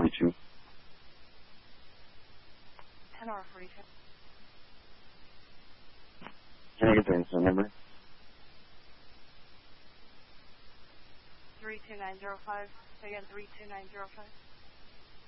42. 10R42. Can I get the incident number? 32905. Again, 32905.